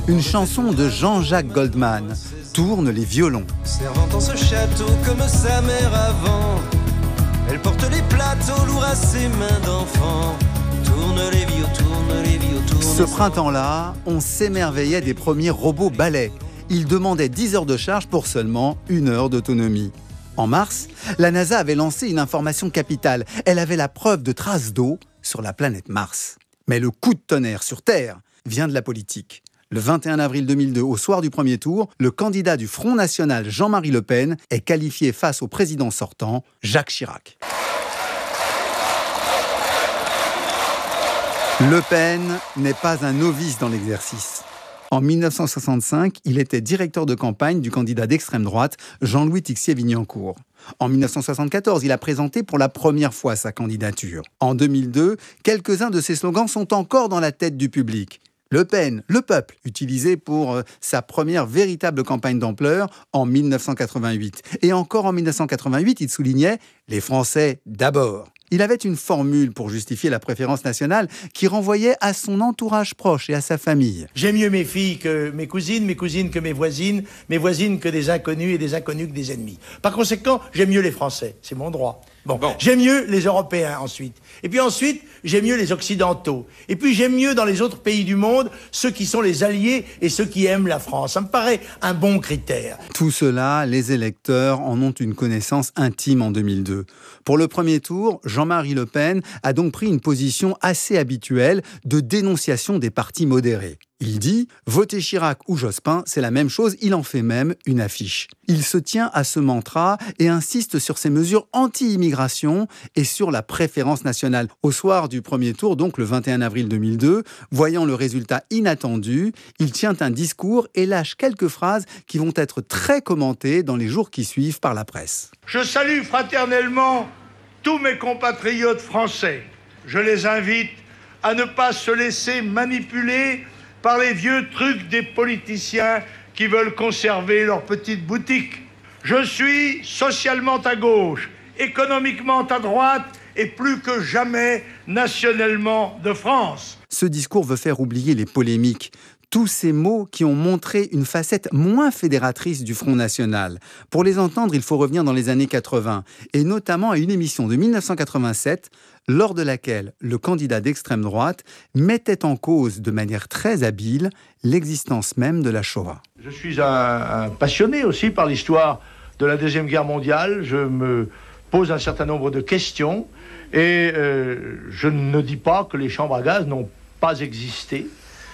Une chanson de Jean-Jacques Goldman. Tourne les violons. Servant en ce château comme sa mère avant. Elle porte les plateaux lourds à ses mains d'enfant. Tourne les vieux, tourne les vieux, tourne. Ce printemps-là, on s'émerveillait des premiers robots balais. Ils demandaient 10 heures de charge pour seulement 1 heure d'autonomie. En mars, la NASA avait lancé une information capitale. Elle avait la preuve de traces d'eau sur la planète Mars. Mais le coup de tonnerre sur Terre vient de la politique. Le 21 avril 2002, au soir du premier tour, le candidat du Front National, Jean-Marie Le Pen, est qualifié face au président sortant, Jacques Chirac. Le Pen n'est pas un novice dans l'exercice. En 1965, il était directeur de campagne du candidat d'extrême droite, Jean-Louis Tixier-Vignancour. En 1974, il a présenté pour la première fois sa candidature. En 2002, quelques-uns de ses slogans sont encore dans la tête du public. Le Pen, le peuple, utilisé pour sa première véritable campagne d'ampleur en 1988. Et encore en 1988, il soulignait « Les Français d'abord ». Il avait une formule pour justifier la préférence nationale qui renvoyait à son entourage proche et à sa famille. J'aime mieux mes filles que mes cousines que mes voisines que des inconnus et des inconnus que des ennemis. Par conséquent, j'aime mieux les Français, c'est mon droit. Bon. J'aime mieux les Européens ensuite. Et puis ensuite, j'aime mieux les Occidentaux. Et puis j'aime mieux dans les autres pays du monde ceux qui sont les alliés et ceux qui aiment la France. Ça me paraît un bon critère. Tout cela, les électeurs en ont une connaissance intime en 2002. Pour le premier tour, Jean-Marie Le Pen a donc pris une position assez habituelle de dénonciation des partis modérés. Il dit « Voter Chirac ou Jospin, c'est la même chose », il en fait même une affiche. Il se tient à ce mantra et insiste sur ses mesures anti-immigration et sur la préférence nationale. Au soir du premier tour, donc le 21 avril 2002, voyant le résultat inattendu, il tient un discours et lâche quelques phrases qui vont être très commentées dans les jours qui suivent par la presse. Je salue fraternellement tous mes compatriotes français. Je les invite à ne pas se laisser manipuler par les vieux trucs des politiciens qui veulent conserver leur petite boutique. Je suis socialement à gauche, économiquement à droite et plus que jamais nationalement de France. Ce discours veut faire oublier les polémiques. Tous ces mots qui ont montré une facette moins fédératrice du Front National. Pour les entendre, il faut revenir dans les années 80, et notamment à une émission de 1987, lors de laquelle le candidat d'extrême droite mettait en cause de manière très habile l'existence même de la Shoah. Je suis un passionné aussi par l'histoire de la Deuxième Guerre mondiale. Je me pose un certain nombre de questions, et je ne dis pas que les chambres à gaz n'ont pas existé.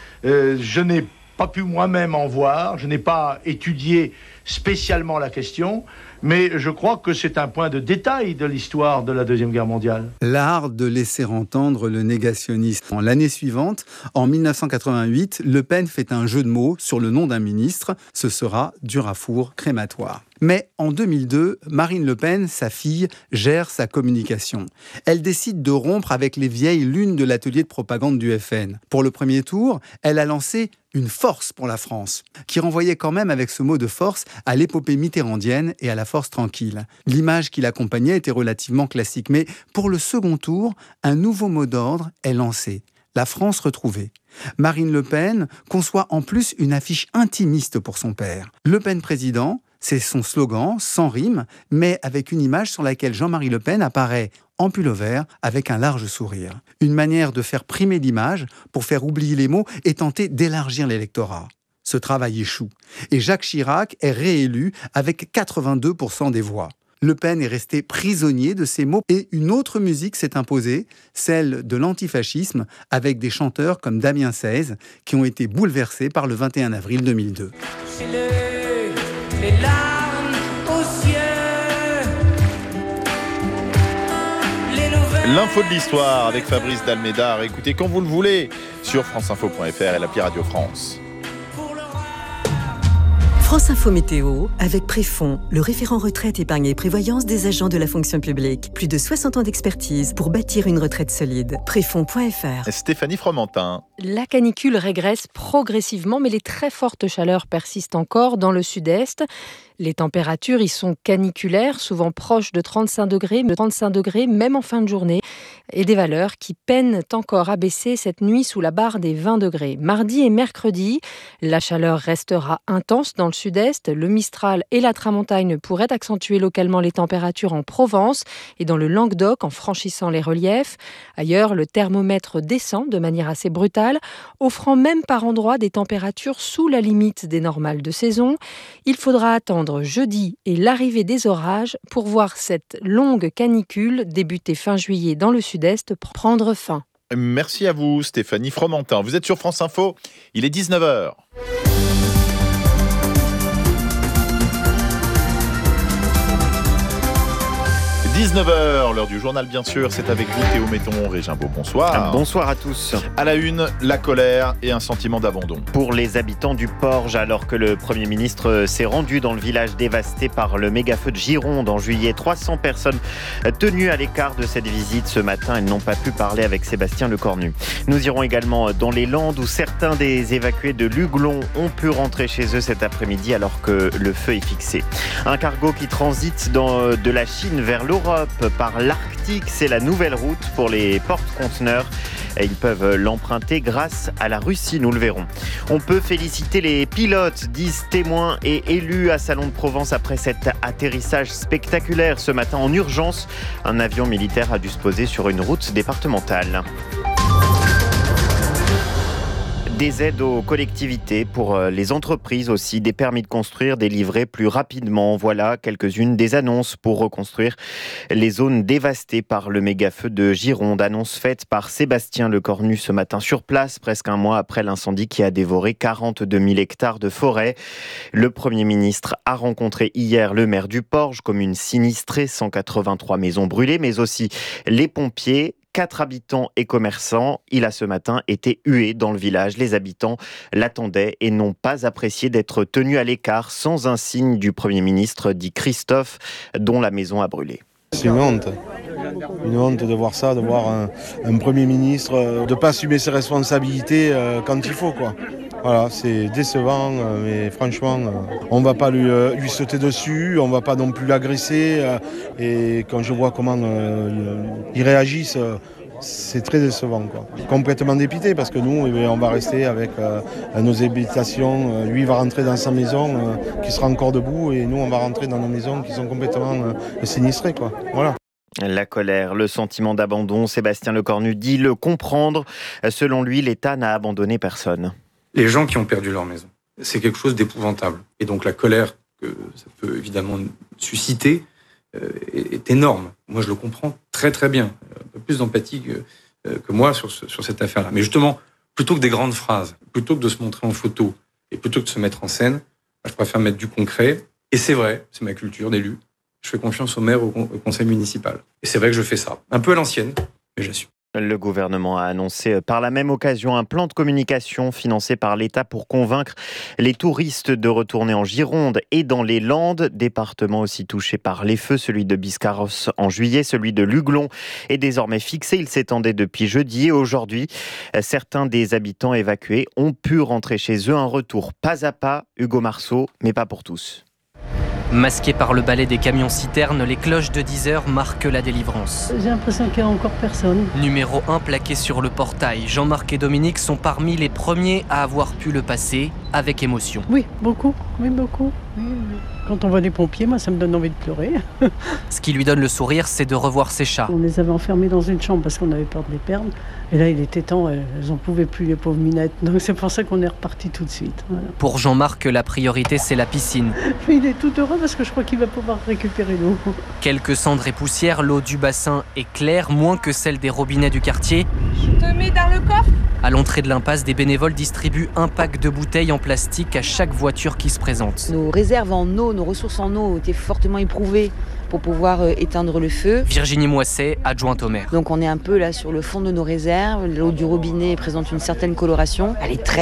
Je n'ai pas pu moi-même en voir, je n'ai pas étudié spécialement la question, mais je crois que c'est un point de détail de l'histoire de la Deuxième Guerre mondiale. L'art de laisser entendre le négationnisme. L'année suivante, en 1988, Le Pen fait un jeu de mots sur le nom d'un ministre, ce sera Durafour crématoire. Mais en 2002, Marine Le Pen, sa fille, gère sa communication. Elle décide de rompre avec les vieilles lunes de l'atelier de propagande du FN. Pour le premier tour, elle a lancé une force pour la France, qui renvoyait quand même avec ce mot de force à l'épopée mitterrandienne et à la force tranquille. L'image qui l'accompagnait était relativement classique, mais pour le second tour, un nouveau mot d'ordre est lancé. La France retrouvée. Marine Le Pen conçoit en plus une affiche intimiste pour son père. Le Pen président, c'est son slogan, sans rime, mais avec une image sur laquelle Jean-Marie Le Pen apparaît en pull-over avec un large sourire. Une manière de faire primer l'image pour faire oublier les mots et tenter d'élargir l'électorat. Ce travail échoue. Et Jacques Chirac est réélu avec 82% des voix. Le Pen est resté prisonnier de ces mots et une autre musique s'est imposée, celle de l'antifascisme, avec des chanteurs comme Damien Seize qui ont été bouleversés par le 21 avril 2002. Les larmes aux cieux. L'info de l'histoire avec Fabrice Dalméda. Écoutez quand vous le voulez sur franceinfo.fr et l'appli Radio France. France Info Météo avec Préfond, le référent retraite, épargne et prévoyance des agents de la fonction publique. Plus de 60 ans d'expertise pour bâtir une retraite solide. Préfond.fr. Stéphanie Fromentin. La canicule régresse progressivement, mais les très fortes chaleurs persistent encore dans le sud-est. Les températures y sont caniculaires, souvent proches de 35 degrés, même en fin de journée. et des valeurs qui peinent encore à baisser cette nuit sous la barre des 20 degrés. Mardi et mercredi, la chaleur restera intense dans le sud-est. Le Mistral et la Tramontagne pourraient accentuer localement les températures en Provence et dans le Languedoc en franchissant les reliefs. Ailleurs, le thermomètre descend de manière assez brutale, offrant même par endroits des températures sous la limite des normales de saison. Il faudra attendre jeudi et l'arrivée des orages pour voir cette longue canicule débutée fin juillet dans le sud-est prendre fin. Merci à vous Stéphanie Fromentin. Vous êtes sur France Info, il est 19h. 19h, l'heure du journal bien sûr, c'est avec vous Théo Metton, Régimbaud, bonsoir. Bonsoir à tous. À la une, la colère et un sentiment d'abandon. Pour les habitants du Porge, alors que le Premier ministre s'est rendu dans le village dévasté par le méga-feu de Gironde en juillet, 300 personnes tenues à l'écart de cette visite ce matin, elles n'ont pas pu parler avec Sébastien Lecornu. Nous irons également dans les Landes où certains des évacués de Luglon ont pu rentrer chez eux cet après-midi alors que le feu est fixé. Un cargo qui transite de la Chine vers l'Europe par l'Arctique, c'est la nouvelle route pour les porte-conteneurs. Ils peuvent l'emprunter grâce à la Russie, nous le verrons. On peut féliciter les pilotes, disent témoins et élus à Salon de Provence après cet atterrissage spectaculaire ce matin en urgence. Un avion militaire a dû se poser sur une route départementale. Des aides aux collectivités, pour les entreprises aussi, des permis de construire délivrés plus rapidement. Voilà quelques-unes des annonces pour reconstruire les zones dévastées par le méga-feu de Gironde. Annonce faite par Sébastien Lecornu ce matin sur place, presque un mois après l'incendie qui a dévoré 42 000 hectares de forêt. Le Premier ministre a rencontré hier le maire du Porge, commune sinistrée, 183 maisons brûlées, mais aussi les pompiers. 4 habitants et commerçants. Il a ce matin été hué dans le village. Les habitants l'attendaient et n'ont pas apprécié d'être tenus à l'écart sans un signe du Premier ministre, dit Christophe, dont la maison a brûlé. C'est une honte. Une honte de voir ça, de voir un Premier ministre de ne pas assumer ses responsabilités quand il faut, quoi. Voilà, c'est décevant, mais franchement, on ne va pas lui sauter dessus, on ne va pas non plus l'agresser. Et quand je vois comment ils réagissent, c'est très décevant, quoi. Complètement dépité parce que nous, on va rester avec nos habitations. Lui, il va rentrer dans sa maison qui sera encore debout et nous, on va rentrer dans nos maisons qui sont complètement sinistrées, quoi. Voilà. La colère, le sentiment d'abandon, Sébastien Lecornu dit le comprendre. Selon lui, l'État n'a abandonné personne. Les gens qui ont perdu leur maison, c'est quelque chose d'épouvantable. Et donc la colère que ça peut évidemment susciter est énorme. Moi, je le comprends très très bien. Un peu plus d'empathie que moi sur cette affaire-là. Mais justement, plutôt que des grandes phrases, plutôt que de se montrer en photo et plutôt que de se mettre en scène, je préfère mettre du concret. Et c'est vrai, c'est ma culture d'élu. Je fais confiance au maire, au conseil municipal. Et c'est vrai que je fais ça. Un peu à l'ancienne, mais j'assume. Le gouvernement a annoncé par la même occasion un plan de communication financé par l'État pour convaincre les touristes de retourner en Gironde et dans les Landes, département aussi touché par les feux, celui de Biscarrosse en juillet, celui de Luglon est désormais fixé. Il s'étendait depuis jeudi et aujourd'hui, certains des habitants évacués ont pu rentrer chez eux. Un retour pas à pas, Hugo Marceau, mais pas pour tous. Masqués par le balai des camions-citernes, les cloches de 10h marquent la délivrance. J'ai l'impression qu'il n'y a encore personne. Numéro 1 plaqué sur le portail. Jean-Marc et Dominique sont parmi les premiers à avoir pu le passer avec émotion. Oui, beaucoup. Oui, beaucoup. Oui. Quand on voit des pompiers, moi, ça me donne envie de pleurer. Ce qui lui donne le sourire, c'est de revoir ses chats. On les avait enfermés dans une chambre parce qu'on avait peur de les perdre. Et là, il était temps, elles n'en pouvaient plus, les pauvres minettes. Donc c'est pour ça qu'on est reparti tout de suite. Voilà. Pour Jean-Marc, la priorité, c'est la piscine. Il est tout heureux parce que je crois qu'il va pouvoir récupérer l'eau. Quelques cendres et poussières, l'eau du bassin est claire, moins que celle des robinets du quartier. Je te mets dans le coffre. À l'entrée de l'impasse, des bénévoles distribuent un pack de bouteilles en plastique à chaque voiture qui se présente. Nos réserves en eau, nos ressources en eau ont été fortement éprouvées pour pouvoir éteindre le feu. Virginie Moisset, adjointe au maire. Donc on est un peu là sur le fond de nos réserves. L'eau du robinet présente une certaine coloration. Elle est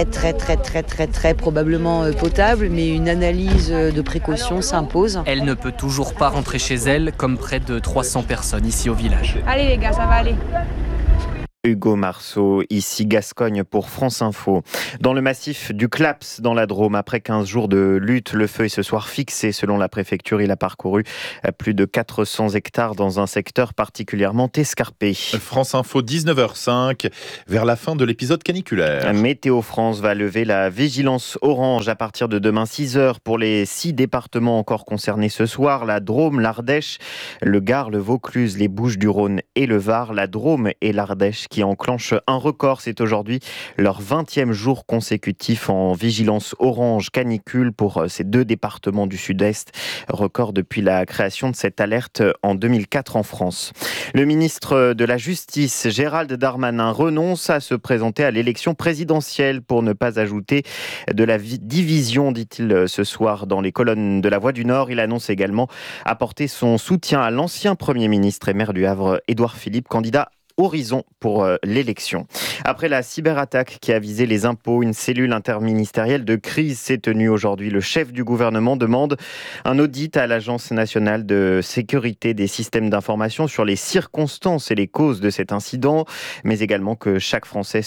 très probablement potable, mais une analyse de précaution s'impose. Elle ne peut toujours pas rentrer chez elle, comme près de 300 personnes ici au village. Allez les gars, ça va aller. Hugo Marceau, ici Gascogne pour France Info. Dans le massif du Claps, dans la Drôme, après 15 jours de lutte, le feu est ce soir fixé. Selon la préfecture, il a parcouru plus de 400 hectares dans un secteur particulièrement escarpé. France Info, 19h05, vers la fin de l'épisode caniculaire. Météo France va lever la vigilance orange à partir de demain 6h pour les 6 départements encore concernés ce soir. La Drôme, l'Ardèche, le Gard, le Vaucluse, les Bouches-du-Rhône et le Var. La Drôme et l'Ardèche qui enclenche un record. C'est aujourd'hui leur 20e jour consécutif en vigilance orange canicule pour ces 2 départements du Sud-Est. Record depuis la création de cette alerte en 2004 en France. Le ministre de la Justice, Gérald Darmanin, renonce à se présenter à l'élection présidentielle pour ne pas ajouter de la division, dit-il ce soir dans les colonnes de La Voix du Nord. Il annonce également apporter son soutien à l'ancien Premier ministre et maire du Havre, Édouard Philippe, candidat Horizon pour l'élection. Après la cyberattaque qui a visé les impôts, une cellule interministérielle de crise s'est tenue aujourd'hui. Le chef du gouvernement demande un audit à l'Agence nationale de sécurité des systèmes d'information sur les circonstances et les causes de cet incident, mais également que chaque Français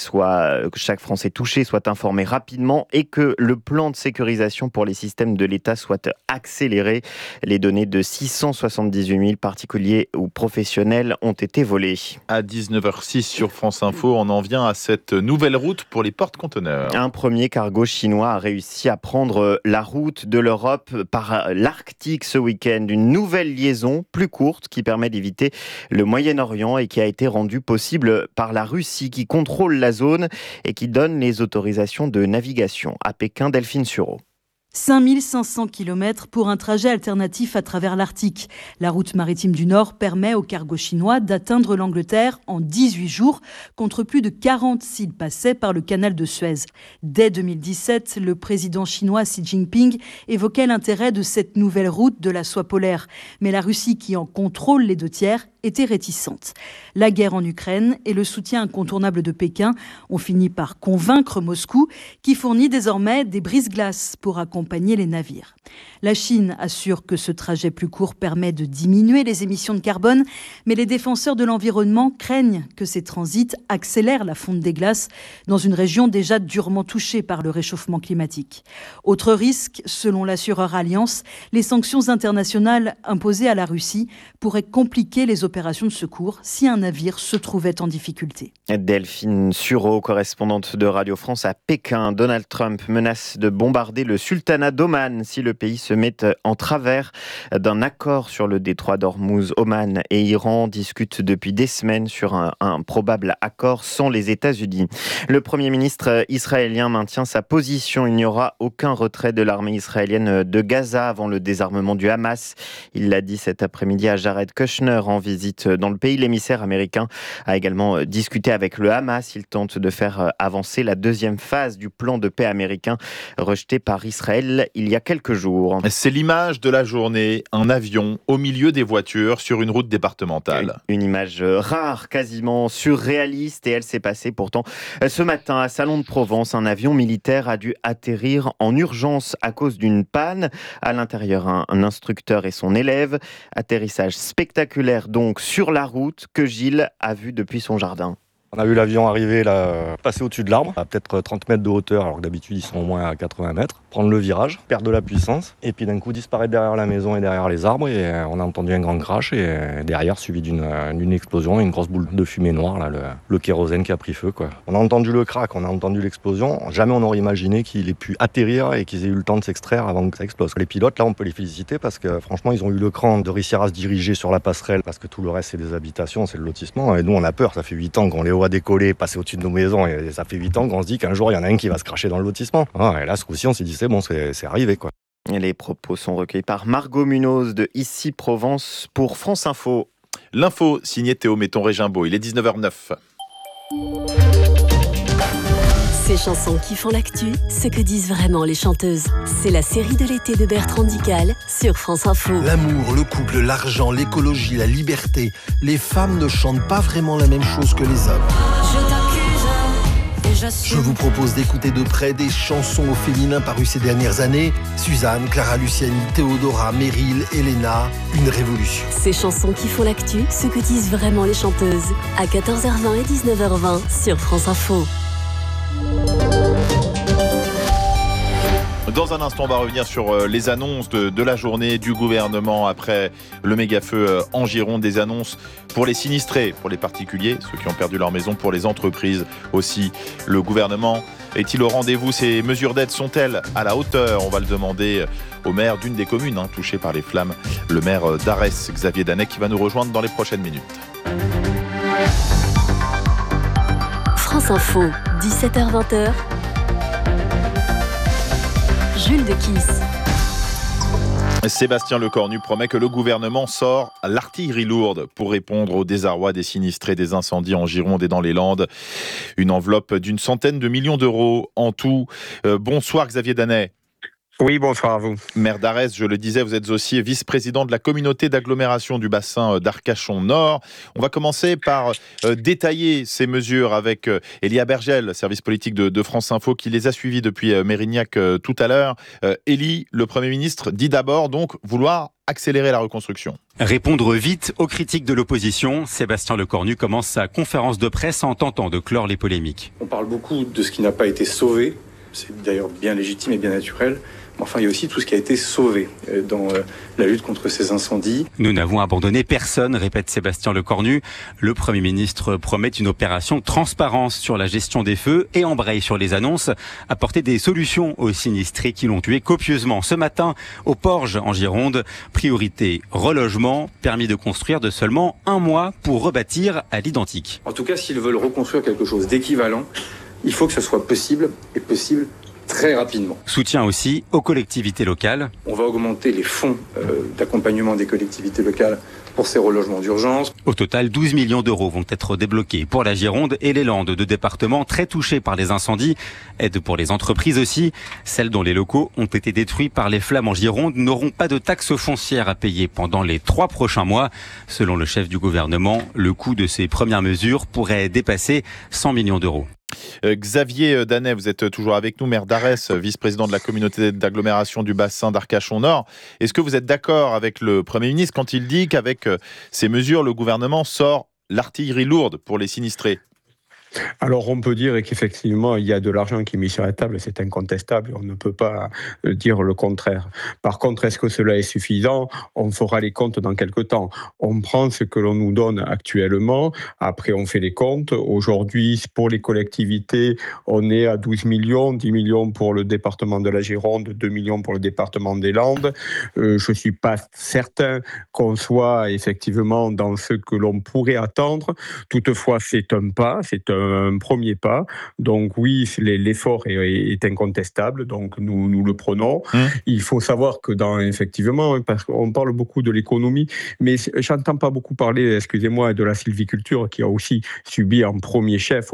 touché soit informé rapidement et que le plan de sécurisation pour les systèmes de l'État soit accéléré. Les données de 678 000 particuliers ou professionnels ont été volées. À 19h06 sur France Info, on en vient à cette nouvelle route pour les porte-conteneurs. Un premier cargo chinois a réussi à prendre la route de l'Europe par l'Arctique ce week-end. Une nouvelle liaison plus courte qui permet d'éviter le Moyen-Orient et qui a été rendue possible par la Russie qui contrôle la zone et qui donne les autorisations de navigation. À Pékin, Delphine Sureau. 5500 km pour un trajet alternatif à travers l'Arctique. La route maritime du Nord permet au cargo chinois d'atteindre l'Angleterre en 18 jours, contre plus de 40 s'il passait par le canal de Suez. Dès 2017, le président chinois Xi Jinping évoquait l'intérêt de cette nouvelle route de la soie polaire. Mais la Russie, qui en contrôle les 2/3, était réticente. La guerre en Ukraine et le soutien incontournable de Pékin ont fini par convaincre Moscou, qui fournit désormais des brise-glaces pour accompagner les navires. La Chine assure que ce trajet plus court permet de diminuer les émissions de carbone, mais les défenseurs de l'environnement craignent que ces transits accélèrent la fonte des glaces dans une région déjà durement touchée par le réchauffement climatique. Autre risque, selon l'assureur Allianz, les sanctions internationales imposées à la Russie pourraient compliquer les opérations de secours si un navire se trouvait en difficulté. Delphine Sureau, correspondante de Radio France à Pékin. Donald Trump menace de bombarder le sultanat d'Oman si le pays se met en travers d'un accord sur le détroit d'Ormuz. Oman et Iran discutent depuis des semaines sur un probable accord sans les États-Unis. Le Premier ministre israélien maintient sa position. Il n'y aura aucun retrait de l'armée israélienne de Gaza avant le désarmement du Hamas. Il l'a dit cet après-midi à Jared Kushner en visite dans le pays. L'émissaire américain a également discuté avec le Hamas. Il tente de faire avancer la 2e phase du plan de paix américain rejeté par Israël il y a quelques jours. C'est l'image de la journée, un avion au milieu des voitures sur une route départementale. Une image rare, quasiment surréaliste, et elle s'est passée pourtant ce matin à Salon de Provence. Un avion militaire a dû atterrir en urgence à cause d'une panne. À l'intérieur, un instructeur et son élève. Atterrissage spectaculaire donc sur la route que Gilles a vu depuis son jardin. On a vu l'avion arriver là, passer au-dessus de l'arbre, à peut-être 30 mètres de hauteur, alors que d'habitude ils sont au moins à 80 mètres. Prendre le virage, perdre de la puissance, et puis d'un coup disparaître derrière la maison et derrière les arbres. Et on a entendu un grand crash, et derrière suivi d'une explosion, une grosse boule de fumée noire, là, le kérosène qui a pris feu, quoi. On a entendu le crack, on a entendu l'explosion. Jamais on aurait imaginé qu'il ait pu atterrir et qu'ils aient eu le temps de s'extraire avant que ça explose. Les pilotes, là, on peut les féliciter parce que franchement, ils ont eu le cran de réussir à se diriger sur la passerelle, parce que tout le reste, c'est des habitations, c'est le lotissement. Et nous, on a peur, ça fait 8 ans qu'on les voit décoller, passer au-dessus de nos maisons, et ça fait 8 ans qu'on se dit qu'un jour il y en a un qui va se cracher dans le lotissement. Et là, ce coup-ci, on s'est dit c'est bon, c'est arrivé, quoi. Et les propos sont recueillis par Margot Munoz de Ici Provence pour France Info. L'info signé Théo Metton-Régimbaud, il est 19h09. Ces chansons qui font l'actu, ce que disent vraiment les chanteuses. C'est la série de l'été de Bertrand Dical sur France Info. L'amour, le couple, l'argent, l'écologie, la liberté. Les femmes ne chantent pas vraiment la même chose que les hommes. Je t'accuse Je vous propose d'écouter de près des chansons au féminin parues ces dernières années. Suzanne, Clara Luciani, Théodora, Meryl, Elena, une révolution. Ces chansons qui font l'actu, ce que disent vraiment les chanteuses. À 14h20 et 19h20 sur France Info. Dans un instant, on va revenir sur les annonces de la journée du gouvernement après le méga-feu en Gironde. Des annonces pour les sinistrés, pour les particuliers, ceux qui ont perdu leur maison, pour les entreprises aussi. Le gouvernement est-il au rendez-vous? Ces mesures d'aide sont-elles à la hauteur? On va le demander au maire d'une des communes touchées par les flammes, le maire d'Arès, Xavier Danet, qui va nous rejoindre dans les prochaines minutes. France Info, 17h-20h. Jules de Kiss. Sébastien Lecornu promet que le gouvernement sort l'artillerie lourde pour répondre au désarroi des sinistrés des incendies en Gironde et dans les Landes. Une enveloppe d'une centaine de millions d'euros en tout. Bonsoir Xavier Danet. Oui, bonsoir à vous. Maire d'Arès, je le disais, vous êtes aussi vice-président de la communauté d'agglomération du bassin d'Arcachon-Nord. On va commencer par détailler ces mesures avec Elia Bergel, service politique de France Info, qui les a suivies depuis Mérignac tout à l'heure. Élie, le Premier ministre, dit d'abord donc vouloir accélérer la reconstruction. Répondre vite aux critiques de l'opposition, Sébastien Lecornu commence sa conférence de presse en tentant de clore les polémiques. On parle beaucoup de ce qui n'a pas été sauvé, c'est d'ailleurs bien légitime et bien naturel. Enfin, il y a aussi tout ce qui a été sauvé dans la lutte contre ces incendies. Nous n'avons abandonné personne, répète Sébastien Lecornu. Le Premier ministre promet une opération transparence sur la gestion des feux et embraye sur les annonces, apporter des solutions aux sinistrés qui l'ont tué copieusement. Ce matin, au Porge, en Gironde, priorité relogement, permis de construire de seulement 1 mois pour rebâtir à l'identique. En tout cas, s'ils veulent reconstruire quelque chose d'équivalent, il faut que ce soit possible et possible très rapidement. Soutien aussi aux collectivités locales. On va augmenter les fonds d'accompagnement des collectivités locales pour ces relogements d'urgence. Au total, 12 millions d'euros vont être débloqués pour la Gironde et les Landes, 2 départements très touchés par les incendies. Aide pour les entreprises aussi. Celles dont les locaux ont été détruits par les flammes en Gironde n'auront pas de taxes foncières à payer pendant les 3 prochains mois. Selon le chef du gouvernement, le coût de ces premières mesures pourrait dépasser 100 millions d'euros. Xavier Danet, vous êtes toujours avec nous, maire d'Arès, vice-président de la communauté d'agglomération du bassin d'Arcachon-Nord. Est-ce que vous êtes d'accord avec le Premier ministre quand il dit qu'avec ces mesures, le gouvernement sort l'artillerie lourde pour les sinistrés ? Alors on peut dire qu'effectivement il y a de l'argent qui est mis sur la table, c'est incontestable, on ne peut pas dire le contraire. Par contre, est-ce que cela est suffisant ? On fera les comptes dans quelques temps. On prend ce que l'on nous donne actuellement, après on fait les comptes. Aujourd'hui, pour les collectivités, on est à 12 millions, 10 millions pour le département de la Gironde, 2 millions pour le département des Landes. Je ne suis pas certain qu'on soit effectivement dans ce que l'on pourrait attendre. Toutefois, c'est un pas, c'est un premier pas. Donc oui, l'effort est incontestable, donc nous le prenons. Il faut savoir que effectivement, parce qu'on parle beaucoup de l'économie, mais j'entends pas beaucoup parler, excusez-moi, de la sylviculture qui a aussi subi au premier chef,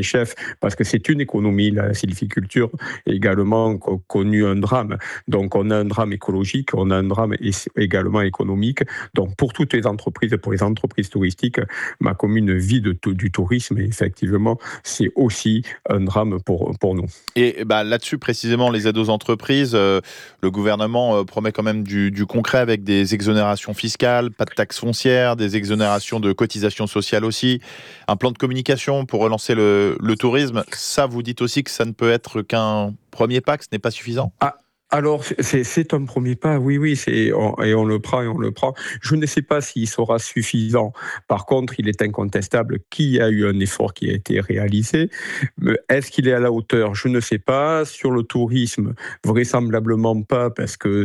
parce que c'est une économie, la sylviculture, également connu un drame. Donc on a un drame écologique, on a un drame également économique. Donc pour toutes les entreprises, pour les entreprises touristiques, ma commune vit du tourisme et effectivement, c'est aussi un drame pour nous. Et là-dessus, précisément, les aides aux entreprises, le gouvernement promet quand même du concret avec des exonérations fiscales, pas de taxes foncières, des exonérations de cotisations sociales aussi, un plan de communication pour relancer le tourisme. Ça, vous dites aussi que ça ne peut être qu'un premier pas, que ce n'est pas suffisant ? Alors, c'est un premier pas, oui, et on le prend. Je ne sais pas s'il sera suffisant. Par contre, il est incontestable qu'il y a eu un effort qui a été réalisé. Est-ce qu'il est à la hauteur ? Je ne sais pas. Sur le tourisme, vraisemblablement pas, parce que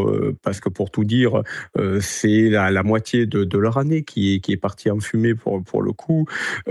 pour tout dire, c'est la moitié de leur année qui est partie en fumée pour le coup.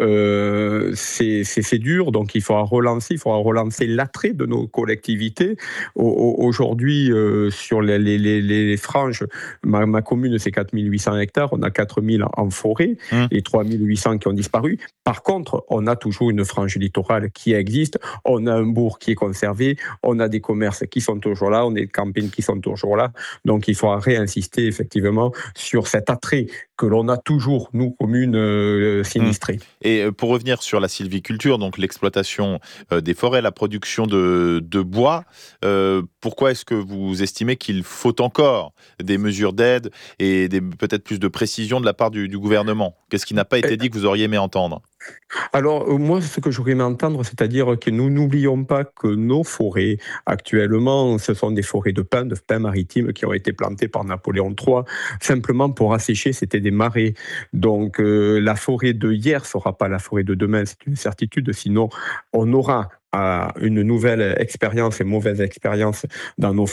C'est dur, donc il faudra relancer l'attrait de nos collectivités. Aujourd'hui, sur les franges, ma commune, c'est 4800 hectares, on a 4000 en forêt et 3800 qui ont disparu. Par contre, on a toujours une frange littorale qui existe, on a un bourg qui est conservé, on a des commerces qui sont toujours là, on a des campings qui sont toujours là. Donc, il faudra réinsister effectivement sur cet attrait que l'on a toujours, nous, communes sinistrées. Et pour revenir sur la sylviculture, donc l'exploitation des forêts, la production de bois, pourquoi est-ce que vous estimez qu'il faut encore des mesures d'aide et peut-être plus de précision de la part du gouvernement? Qu'est-ce qui n'a pas été dit que vous auriez aimé entendre? Alors, moi, ce que j'aurais aimé entendre, c'est-à-dire que nous n'oublions pas que nos forêts, actuellement, ce sont des forêts de pins maritimes qui ont été plantées par Napoléon III, simplement pour assécher, c'était des marais. Donc, la forêt de hier ne sera pas la forêt de demain, c'est une certitude, sinon on aura une nouvelle expérience et mauvaise expérience dans nos